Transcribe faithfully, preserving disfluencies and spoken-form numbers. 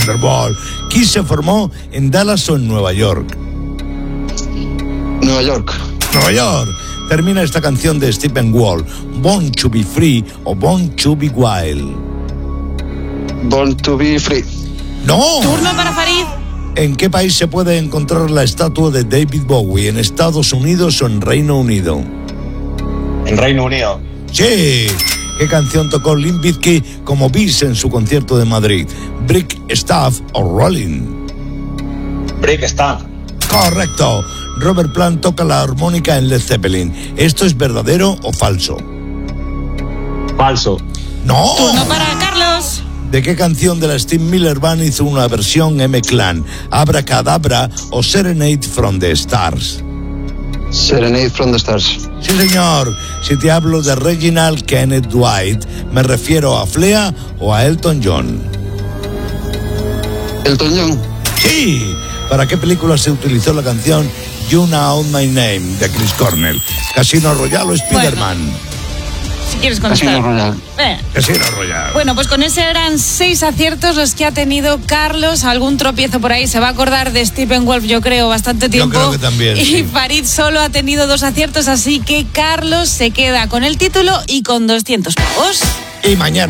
Wonderwall. ¿Quién se formó en Dallas o en Nueva York? Nueva York. Nueva York. Termina esta canción de Stephen Wall. Born to be free o Born to be wild. Born to be free. ¡No! Turno para Farid. ¿En qué país se puede encontrar la estatua de David Bowie? ¿En Estados Unidos o en Reino Unido? En Reino Unido. Sí. ¿Qué canción tocó Limp Bizkit como bis en su concierto de Madrid? ¿Brick, Staff o Rolling? Brick, Staff. Correcto. Robert Plant toca la armónica en Led Zeppelin. ¿Esto es verdadero o falso? Falso. ¡No! Turno para Carlos. ¿De qué canción de la Steve Miller Band hizo una versión M-Clan? ¿Abracadabra o Serenade from the Stars? Serenade from the Stars. Sí, señor. Si te hablo de Reginald Kenneth Dwight, ¿me refiero a Flea o a Elton John? Elton John. Sí. ¿Para qué película se utilizó la canción You Know My Name de Chris Cornell? ¿Casino Royale o Spider-Man? Bueno, si quieres contestar. Casino Royale. Eh. Casino Royale. Bueno, pues con ese eran seis aciertos los que ha tenido Carlos. Algún tropiezo por ahí. Se va a acordar de Stephen Wolf, yo creo, bastante tiempo. Yo creo que también, Y sí. Farid solo ha tenido dos aciertos, así que Carlos se queda con el título y con doscientos pavos. Y mañana